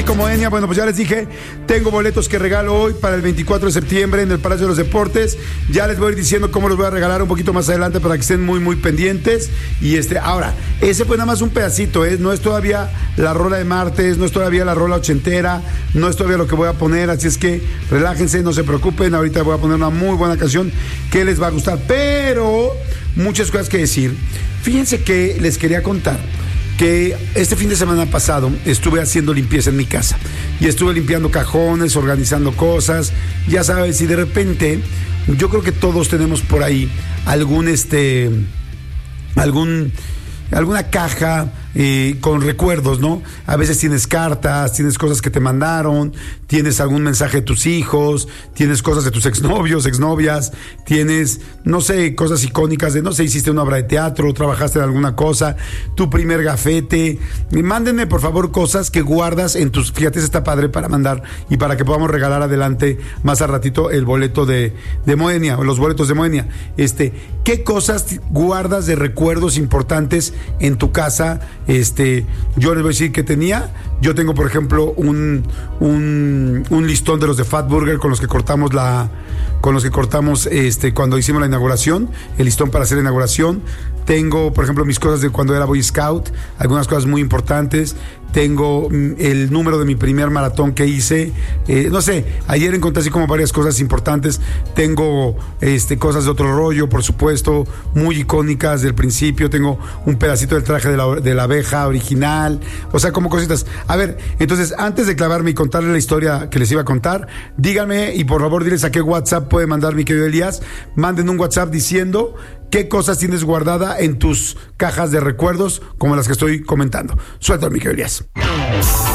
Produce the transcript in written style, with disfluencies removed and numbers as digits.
Rico Moenia. Bueno, pues ya les dije, tengo boletos que regalo hoy para el 24 de septiembre en el Palacio de los Deportes. Ya les voy a ir diciendo cómo los voy a regalar un poquito más adelante para que estén muy, muy pendientes. Y ahora, ese fue nada más un pedacito, ¿eh? No es todavía la rola de martes, no es todavía la rola ochentera, no es todavía lo que voy a poner, así es que relájense, no se preocupen. Ahorita voy a poner una muy buena canción que les va a gustar, pero muchas cosas que decir. Fíjense que les quería contar que este fin de semana pasado estuve haciendo limpieza en mi casa y estuve limpiando cajones, organizando cosas, ya sabes, y de repente yo creo que todos tenemos por ahí alguna caja con recuerdos, ¿no? A veces tienes cartas, tienes cosas que te mandaron, tienes algún mensaje de tus hijos, tienes cosas de tus exnovios, exnovias, tienes, no sé, cosas icónicas de, no sé, hiciste una obra de teatro, trabajaste en alguna cosa, tu primer gafete. Mándenme, por favor, cosas que guardas en tus, fíjate, está padre para mandar y para que podamos regalar adelante más al ratito el boleto de Moenia, o los boletos de Moenia. ¿Qué cosas guardas de recuerdos importantes en tu casa? Yo les voy a decir que yo tengo, por ejemplo, un listón de los de Fat Burger con los que cortamos cuando hicimos la inauguración, el listón para hacer la inauguración. Tengo, por ejemplo, mis cosas de cuando era Boy Scout, algunas cosas muy importantes. Tengo el número de mi primer maratón que hice. No sé, ayer encontré así como varias cosas importantes. Tengo cosas de otro rollo, por supuesto, muy icónicas del principio. Tengo un pedacito del traje de la abeja original. O sea, como cositas. A ver, entonces, antes de clavarme y contarles la historia que les iba a contar, díganme y por favor diles a qué WhatsApp puede mandar mi querido Elías. Manden un WhatsApp diciendo qué cosas tienes guardada en tus cajas de recuerdos, como las que estoy comentando. Suelta, mi querido Elías.